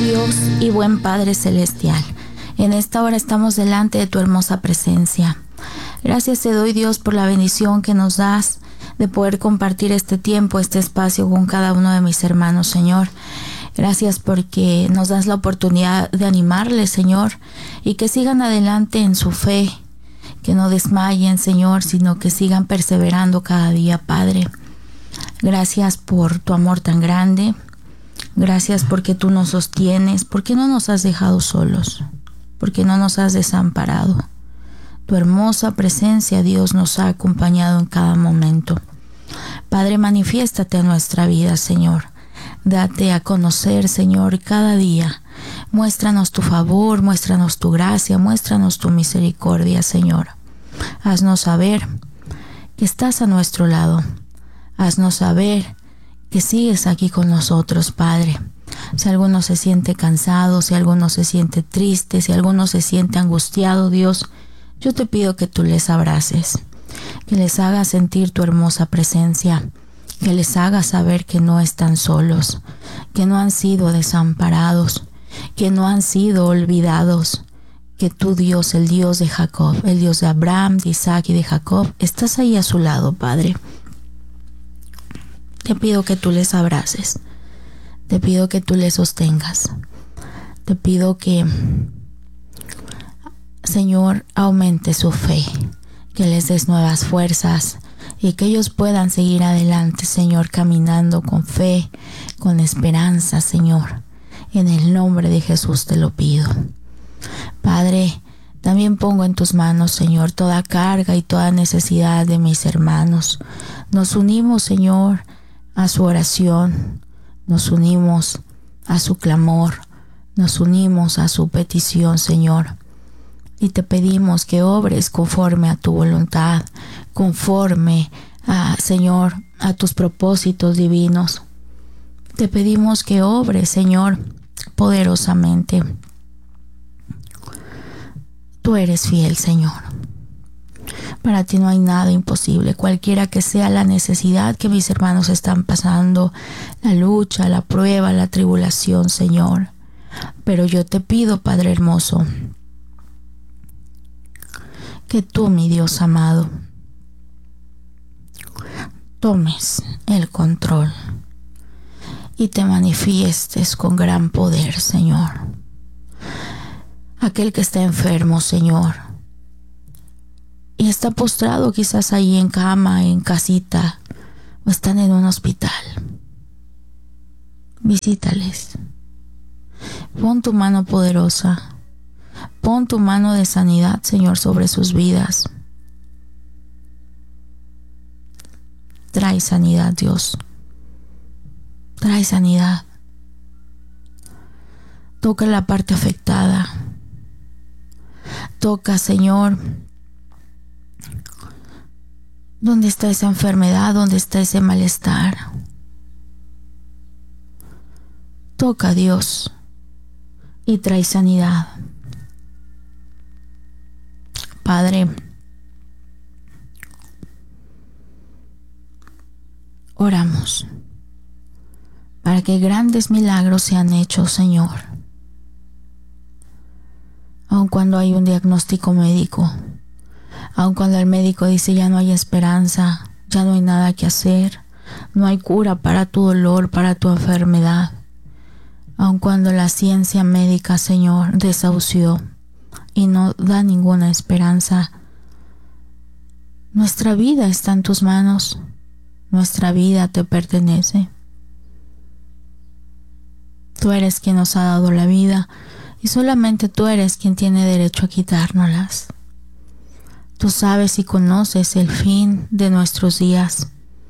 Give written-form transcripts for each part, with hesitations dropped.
Dios y buen Padre Celestial, en esta hora estamos delante de tu hermosa presencia. Gracias te doy, Dios, por la bendición que nos das de poder compartir este tiempo, este espacio con cada uno de mis hermanos, Señor. Gracias porque nos das la oportunidad de animarles, Señor, y que sigan adelante en su fe, que no desmayen, Señor, sino que sigan perseverando cada día, Padre. Gracias por tu amor tan grande. Gracias porque tú nos sostienes, porque no nos has dejado solos, porque no nos has desamparado. Tu hermosa presencia, Dios, nos ha acompañado en cada momento. Padre, manifiéstate en nuestra vida, Señor. Date a conocer, Señor, cada día. Muéstranos tu favor, muéstranos tu gracia, muéstranos tu misericordia, Señor. Haznos saber que estás a nuestro lado. Haznos saber que sigues aquí con nosotros, Padre. Si alguno se siente cansado, si alguno se siente triste, si alguno se siente angustiado, Dios, yo te pido que tú les abraces, que les hagas sentir tu hermosa presencia, que les hagas saber que no están solos, que no han sido desamparados, que no han sido olvidados, que tú, Dios, el Dios de Jacob, el Dios de Abraham, de Isaac y de Jacob, estás ahí a su lado, Padre. Te pido que tú les abraces, te pido que tú les sostengas, te pido que, Señor, aumente su fe, que les des nuevas fuerzas y que ellos puedan seguir adelante, Señor, caminando con fe, con esperanza, Señor. En el nombre de Jesús te lo pido. Padre, también pongo en tus manos, Señor, toda carga y toda necesidad de mis hermanos. Nos unimos, Señor, a su oración, nos unimos a su clamor, nos unimos a su petición, Señor. Y te pedimos que obres conforme a tu voluntad, conforme a, Señor, a tus propósitos divinos. Te pedimos que obres, Señor, poderosamente. Tú eres fiel, Señor. Para ti no hay nada imposible, cualquiera que sea la necesidad que mis hermanos están pasando, la lucha, la prueba, la tribulación, Señor. Pero yo te pido, Padre hermoso, que tú, mi Dios amado, tomes el control y te manifiestes con gran poder, Señor. Aquel que está enfermo, Señor, y está postrado quizás ahí en cama, en casita, o están en un hospital, visítales. Pon tu mano poderosa, pon tu mano de sanidad, Señor, sobre sus vidas. Trae sanidad, Dios. Trae sanidad. Toca la parte afectada. Toca, Señor, ¿dónde está esa enfermedad? ¿Dónde está ese malestar? Toca, Dios, y trae sanidad. Padre, oramos para que grandes milagros sean hechos, Señor. Aun cuando hay un diagnóstico médico, aun cuando el médico dice ya no hay esperanza, ya no hay nada que hacer, no hay cura para tu dolor, para tu enfermedad, aun cuando la ciencia médica, Señor, desahució y no da ninguna esperanza, nuestra vida está en tus manos, nuestra vida te pertenece. Tú eres quien nos ha dado la vida y solamente tú eres quien tiene derecho a quitárnoslas. Tú sabes y conoces el fin de nuestros días.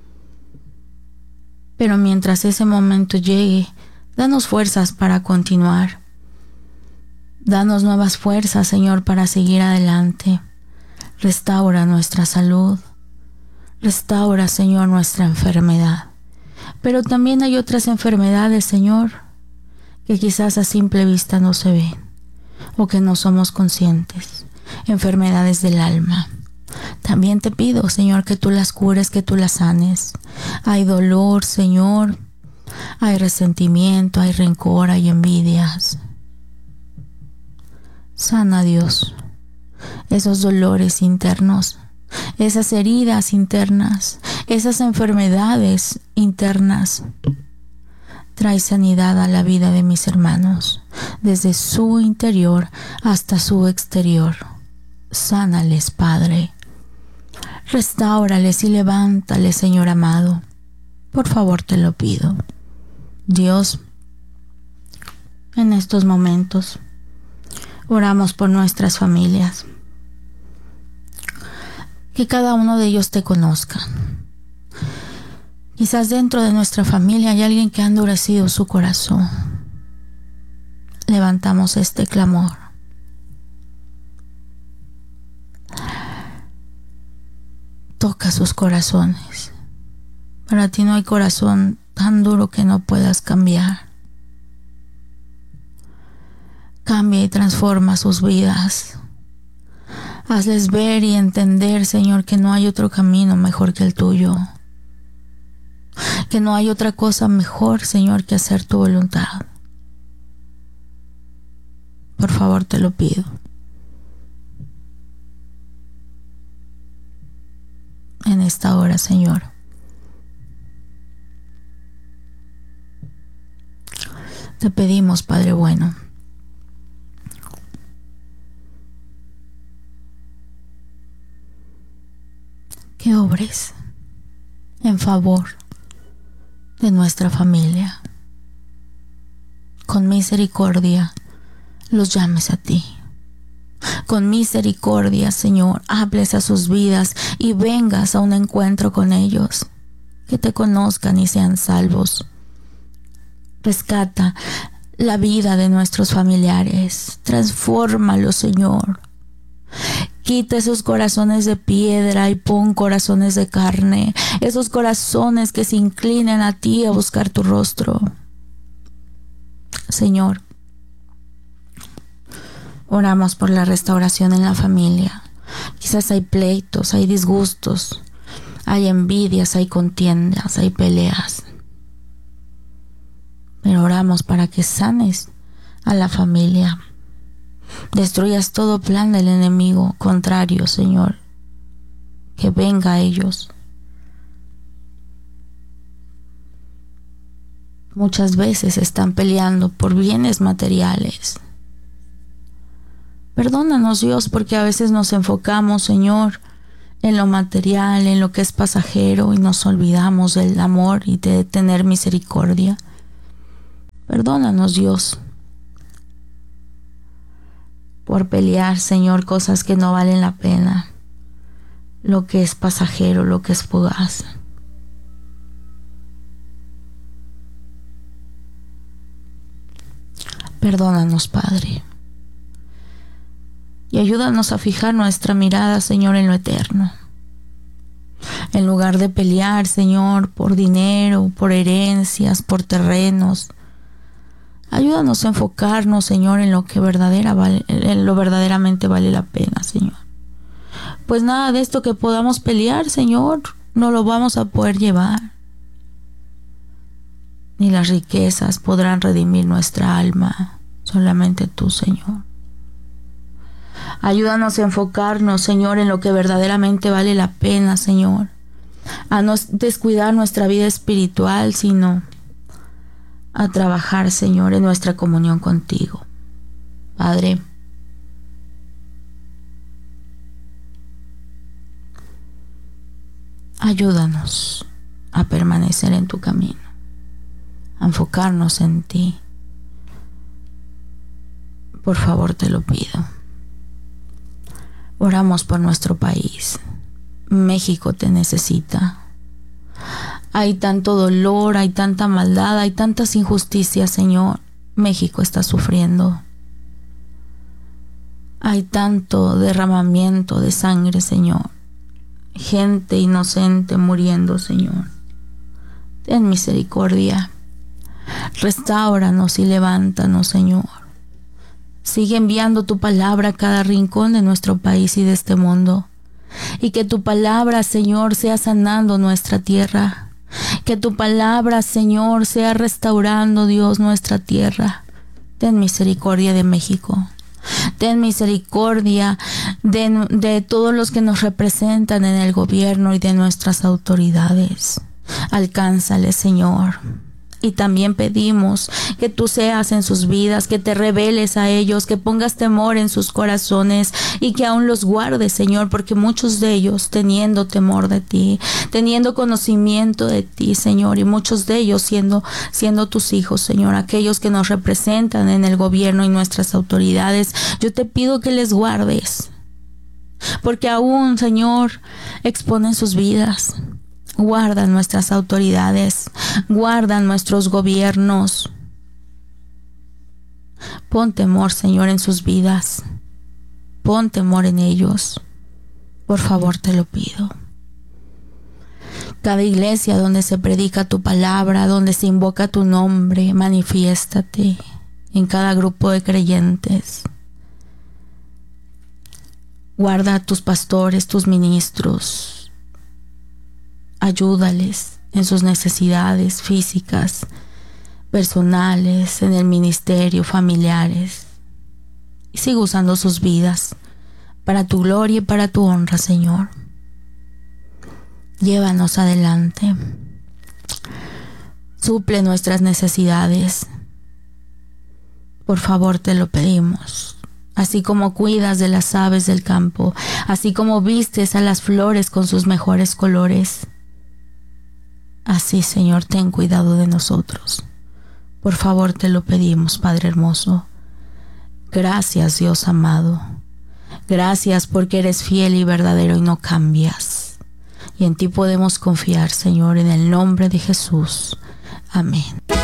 Pero mientras ese momento llegue, danos fuerzas para continuar. Danos nuevas fuerzas, Señor, para seguir adelante. Restaura nuestra salud. Restaura, Señor, nuestra enfermedad. Pero también hay otras enfermedades, Señor, que quizás a simple vista no se ven o que no somos conscientes. Enfermedades del alma. También te pido, Señor, que tú las cures, que tú las sanes. Hay dolor, Señor, Hay resentimiento, hay rencor, hay envidias. Sana, Dios, esos dolores internos, esas heridas internas, esas enfermedades internas. Trae sanidad a la vida de mis hermanos, desde su interior hasta su exterior. Sánales, Padre. Restáurales y levántales, Señor amado. Por favor, te lo pido. Dios, en estos momentos oramos por nuestras familias. Que cada uno de ellos te conozca. Quizás dentro de nuestra familia hay alguien que ha endurecido su corazón. Levantamos este clamor. Toca sus corazones. Para ti no hay corazón tan duro que no puedas cambiar. Cambia y transforma sus vidas. Hazles ver y entender, Señor, que no hay otro camino mejor que el tuyo. Que no hay otra cosa mejor, Señor, que hacer tu voluntad. Por favor, te lo pido. En esta hora, Señor. Te pedimos, Padre bueno, que obres en favor de nuestra familia. Con misericordia los llames a ti. Con misericordia, Señor, hables a sus vidas y vengas a un encuentro con ellos. Que te conozcan y sean salvos. Rescata la vida de nuestros familiares. Transfórmalos, Señor. Quita esos corazones de piedra y pon corazones de carne. Esos corazones que se inclinen a ti a buscar tu rostro. Señor, oramos por la restauración en la familia. Quizás hay pleitos, hay disgustos, hay envidias, hay contiendas, hay peleas. Pero oramos para que sanes a la familia. Destruyas todo plan del enemigo contrario, Señor. Que venga a ellos. Muchas veces están peleando por bienes materiales. Perdónanos, Dios, porque a veces nos enfocamos, Señor, en lo material, en lo que es pasajero, y nos olvidamos del amor y de tener misericordia. Perdónanos, Dios, por pelear, Señor, cosas que no valen la pena, lo que es pasajero, lo que es fugaz. Perdónanos, Padre, y ayúdanos a fijar nuestra mirada, Señor, en lo eterno. En lugar de pelear, Señor, por dinero, por herencias, por terrenos, ayúdanos a enfocarnos, Señor, en lo que verdaderamente vale la pena, Señor. Pues nada de esto que podamos pelear, Señor, no lo vamos a poder llevar. Ni las riquezas podrán redimir nuestra alma, solamente tú, Señor. Ayúdanos a enfocarnos, Señor, en lo que verdaderamente vale la pena, Señor. A no descuidar nuestra vida espiritual, sino a trabajar, Señor, en nuestra comunión contigo. Padre, ayúdanos a permanecer en tu camino, a enfocarnos en ti. Por favor, te lo pido. Oramos por nuestro país. México te necesita. Hay tanto dolor, hay tanta maldad, hay tantas injusticias, Señor. México está sufriendo. Hay tanto derramamiento de sangre, Señor. Gente inocente muriendo, Señor. Ten misericordia. Restáuranos y levántanos, Señor. Sigue enviando tu palabra a cada rincón de nuestro país y de este mundo. Y que tu palabra, Señor, sea sanando nuestra tierra. Que tu palabra, Señor, sea restaurando, Dios, nuestra tierra. Ten misericordia de México. Ten misericordia de todos los que nos representan en el gobierno y de nuestras autoridades. Alcánzales, Señor. Y también pedimos que tú seas en sus vidas, que te reveles a ellos, que pongas temor en sus corazones y que aún los guardes, Señor, porque muchos de ellos teniendo temor de ti, teniendo conocimiento de ti, Señor, y muchos de ellos siendo tus hijos, Señor, aquellos que nos representan en el gobierno y nuestras autoridades, yo te pido que les guardes, porque aún, Señor, exponen sus vidas. Guarda nuestras autoridades, guarda nuestros gobiernos. Pon temor, Señor, en sus vidas. Pon temor en ellos. Por favor, te lo pido. Cada iglesia donde se predica tu palabra, donde se invoca tu nombre, manifiéstate en cada grupo de creyentes. Guarda a tus pastores, tus ministros. Ayúdales en sus necesidades físicas, personales, en el ministerio, familiares. Y sigue usando sus vidas para tu gloria y para tu honra, Señor. Llévanos adelante. Suple nuestras necesidades. Por favor, te lo pedimos. Así como cuidas de las aves del campo, así como vistes a las flores con sus mejores colores. Así, Señor, ten cuidado de nosotros. Por favor, te lo pedimos, Padre hermoso. Gracias, Dios amado. Gracias porque eres fiel y verdadero y no cambias. Y en ti podemos confiar, Señor, en el nombre de Jesús. Amén.